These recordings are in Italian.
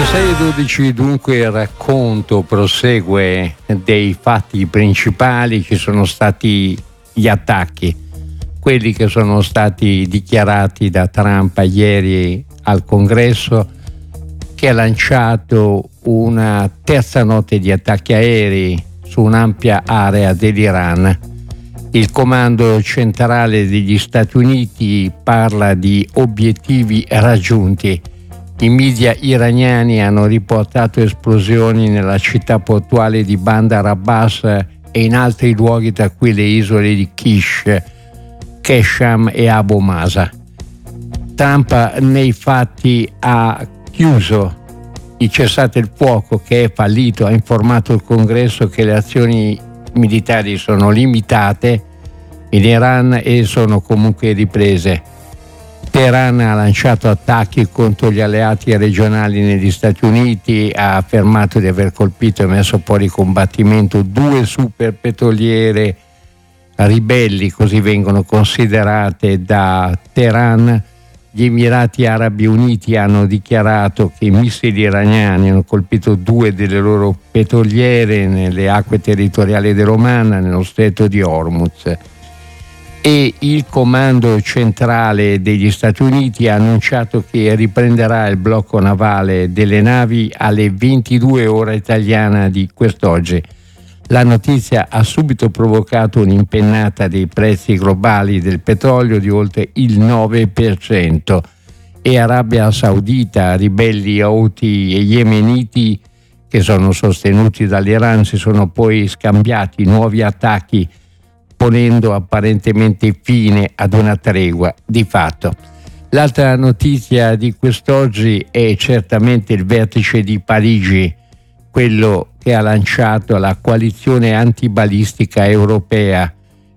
16:12 dunque il racconto prosegue dei fatti principali. Ci sono stati gli attacchi, quelli che sono stati dichiarati da Trump ieri al Congresso, che ha lanciato una terza notte di attacchi aerei su un'ampia area dell'Iran. Il comando centrale degli Stati Uniti parla di obiettivi raggiunti. I media iraniani hanno riportato esplosioni nella città portuale di Bandar Abbas e in altri luoghi, tra cui le isole di Kish, Kesham e Abu Masa. Trump nei fatti ha chiuso il cessate il fuoco, che è fallito, ha informato il Congresso che le azioni militari sono limitate in Iran e sono comunque riprese. Teheran ha lanciato attacchi contro gli alleati regionali negli Stati Uniti, ha affermato di aver colpito e messo fuori combattimento 2 superpetroliere ribelli, così vengono considerate da Teheran. Gli Emirati Arabi Uniti hanno dichiarato che i missili iraniani hanno colpito 2 delle loro petroliere nelle acque territoriali dell'Oman, nello stretto di Hormuz. E il comando centrale degli Stati Uniti ha annunciato che riprenderà il blocco navale delle navi alle 22 ora italiana di quest'oggi. La notizia ha subito provocato un'impennata dei prezzi globali del petrolio di oltre il 9% e Arabia Saudita, ribelli Houthi e yemeniti che sono sostenuti dall'Iran si sono poi scambiati nuovi attacchi, ponendo apparentemente fine ad una tregua di fatto. L'altra notizia di quest'oggi è certamente il vertice di Parigi, quello che ha lanciato la coalizione antibalistica europea.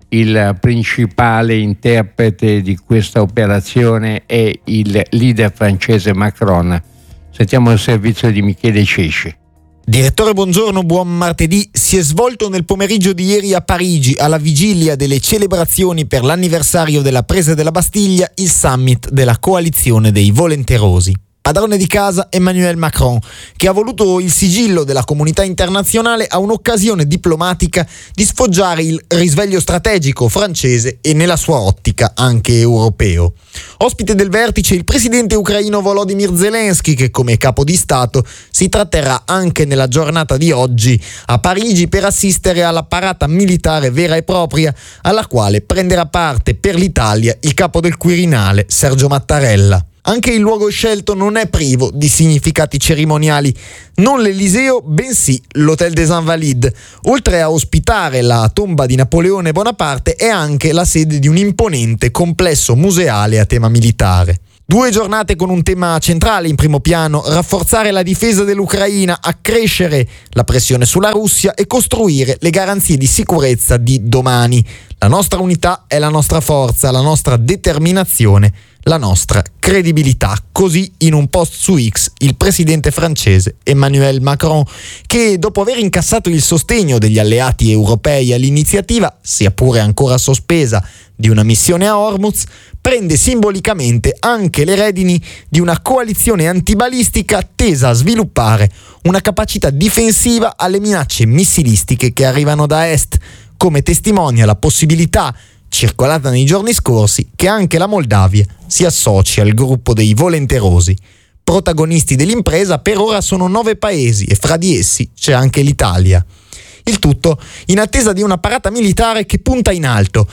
Il principale interprete di questa operazione è il leader francese Macron. Sentiamo il servizio di Michele Cesci. Direttore, buongiorno, buon martedì. Si è svolto nel pomeriggio di ieri a Parigi, alla vigilia delle celebrazioni per l'anniversario della presa della Bastiglia, il summit della coalizione dei volenterosi. Padrone di casa Emmanuel Macron, che ha voluto il sigillo della comunità internazionale a un'occasione diplomatica di sfoggiare il risveglio strategico francese e nella sua ottica anche europeo. Ospite del vertice il presidente ucraino Volodymyr Zelensky, che come capo di Stato si tratterrà anche nella giornata di oggi a Parigi per assistere alla parata militare vera e propria, alla quale prenderà parte per l'Italia il capo del Quirinale Sergio Mattarella. Anche il luogo scelto non è privo di significati cerimoniali, non l'Eliseo, bensì l'Hôtel des Invalides. Oltre a ospitare la tomba di Napoleone Bonaparte, è anche la sede di un imponente complesso museale a tema militare. 2 giornate con un tema centrale in primo piano: rafforzare la difesa dell'Ucraina, accrescere la pressione sulla Russia e costruire le garanzie di sicurezza di domani. La nostra unità è la nostra forza, la nostra determinazione, la nostra credibilità. Così in un post su X il presidente francese Emmanuel Macron, che dopo aver incassato il sostegno degli alleati europei all'iniziativa, sia pure ancora sospesa, di una missione a Hormuz, prende simbolicamente anche le redini di una coalizione antibalistica tesa a sviluppare una capacità difensiva alle minacce missilistiche che arrivano da est, come testimonia la possibilità circolata nei giorni scorsi che anche la Moldavia si associ al gruppo dei volenterosi. Protagonisti dell'impresa per ora sono 9 paesi e fra di essi c'è anche l'Italia. Il tutto in attesa di una parata militare che punta in alto: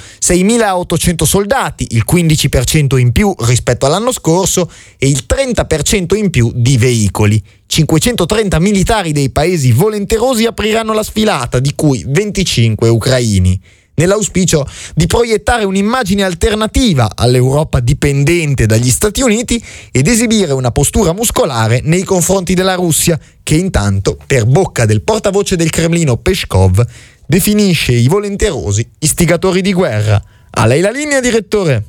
6.800 soldati, il 15% in più rispetto all'anno scorso e il 30% in più di veicoli. 530 militari dei paesi volenterosi apriranno la sfilata, di cui 25 ucraini, nell'auspicio di proiettare un'immagine alternativa all'Europa dipendente dagli Stati Uniti ed esibire una postura muscolare nei confronti della Russia, che intanto, per bocca del portavoce del Cremlino Peskov, definisce i volenterosi istigatori di guerra. A lei la linea, direttore.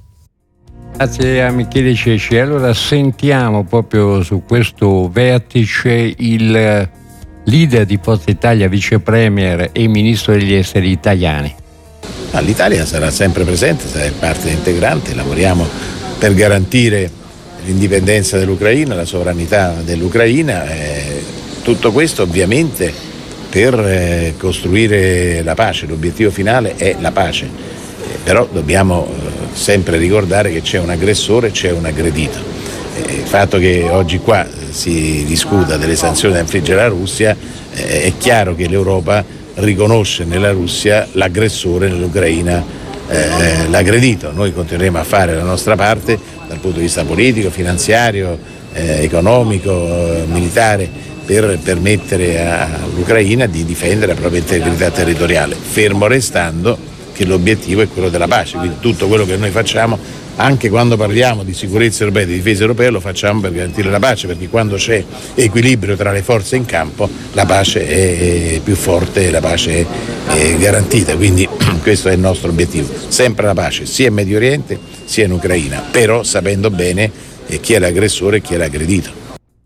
Grazie a Michele Cesci. Allora sentiamo proprio su questo vertice il leader di Forza Italia, vice premier e ministro degli esteri italiani. L'Italia sarà sempre presente, sarà parte integrante, lavoriamo per garantire l'indipendenza dell'Ucraina, la sovranità dell'Ucraina, tutto questo ovviamente per costruire la pace. L'obiettivo finale è la pace, però dobbiamo sempre ricordare che c'è un aggressore e c'è un aggredito. Il fatto che oggi qua si discuta delle sanzioni da infliggere alla Russia, è chiaro che l'Europa riconosce nella Russia l'aggressore, nell'Ucraina l'aggredito. Noi continueremo a fare la nostra parte dal punto di vista politico, finanziario, economico, militare, per permettere all'Ucraina di difendere la propria integrità territoriale, fermo restando che l'obiettivo è quello della pace. Quindi tutto quello che noi facciamo, anche quando parliamo di sicurezza europea e di difesa europea, lo facciamo per garantire la pace, perché quando c'è equilibrio tra le forze in campo la pace è più forte e la pace è garantita. Quindi questo è il nostro obiettivo, sempre la pace, sia in Medio Oriente sia in Ucraina, però sapendo bene chi è l'aggressore e chi è l'aggredito.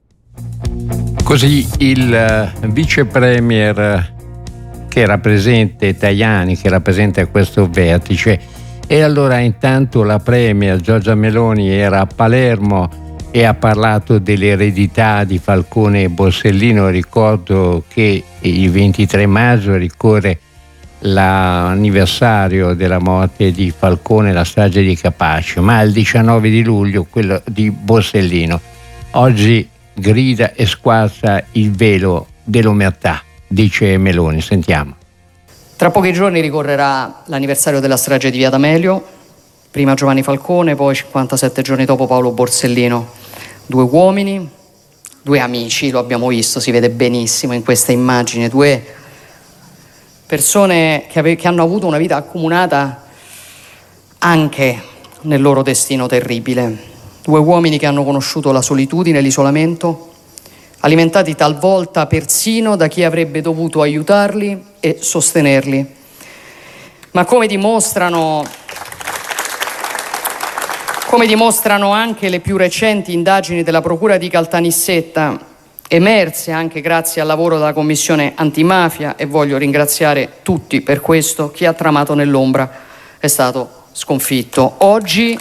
Così il vice premier che era presente, Tajani, che era presente a questo vertice, e allora intanto la premier Giorgia Meloni era a Palermo e ha parlato dell'eredità di Falcone e Borsellino. Ricordo che il 23 maggio ricorre l'anniversario della morte di Falcone, la strage di Capaci, ma il 19 di luglio quello di Borsellino. Oggi grida e squarcia il velo dell'omertà, dice Meloni. Sentiamo. Tra pochi giorni ricorrerà l'anniversario della strage di Via D'Amelio, prima Giovanni Falcone, poi 57 giorni dopo Paolo Borsellino. 2 uomini, 2 amici, lo abbiamo visto, si vede benissimo in questa immagine, 2 persone che hanno avuto una vita accomunata anche nel loro destino terribile. 2 uomini che hanno conosciuto la solitudine e l'isolamento, alimentati talvolta persino da chi avrebbe dovuto aiutarli e sostenerli. Ma come dimostrano anche le più recenti indagini della Procura di Caltanissetta, emerse anche grazie al lavoro della Commissione Antimafia, e voglio ringraziare tutti per questo, chi ha tramato nell'ombra è stato sconfitto. Oggi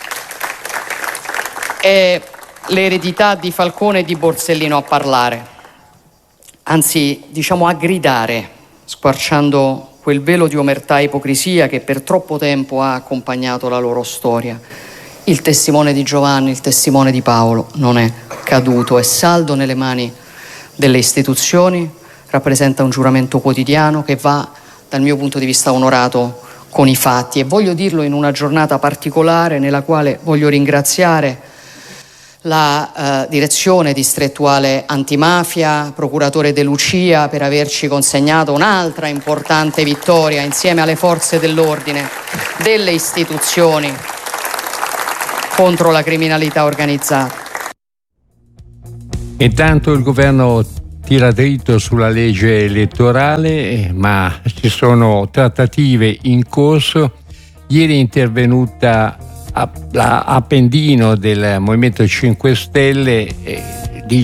è l'eredità di Falcone e di Borsellino a parlare, anzi diciamo a gridare, squarciando quel velo di omertà e ipocrisia che per troppo tempo ha accompagnato la loro storia. Il testimone di Giovanni, il testimone di Paolo non è caduto, è saldo nelle mani delle istituzioni, rappresenta un giuramento quotidiano che va, dal mio punto di vista, onorato con i fatti, e voglio dirlo in una giornata particolare nella quale voglio ringraziare la direzione distrettuale antimafia, procuratore De Lucia, per averci consegnato un'altra importante vittoria insieme alle forze dell'ordine, delle istituzioni contro la criminalità organizzata. Intanto il governo tira dritto sulla legge elettorale, ma ci sono trattative in corso. Ieri è intervenuta Appendino del Movimento 5 Stelle,